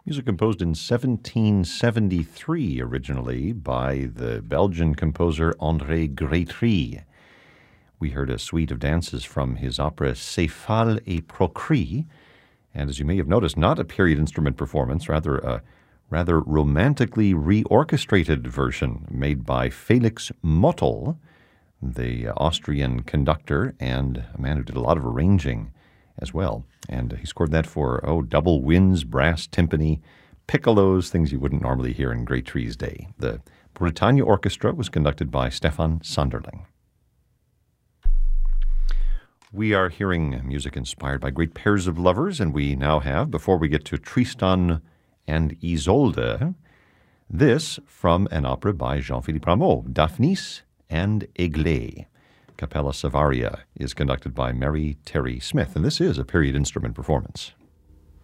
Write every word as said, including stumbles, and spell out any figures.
Music composed in seventeen seventy-three originally by the Belgian composer André Grétry. We heard a suite of dances from his opera Céphale et Procris, and as you may have noticed, not a period instrument performance, rather a rather romantically reorchestrated version made by Felix Mottl, the Austrian conductor and a man who did a lot of arranging as well. And he scored that for, oh, double winds, brass timpani, piccolos, things you wouldn't normally hear in Grétry's day. The Bretagne Orchestra was conducted by Stefan Sanderling. We are hearing music inspired by great pairs of lovers, and we now have, before we get to Tristan and Isolde, this from an opera by Jean-Philippe Rameau, Daphnis and Aiglé. Capella Savaria is conducted by Mary Terry Smith, and this is a period instrument performance.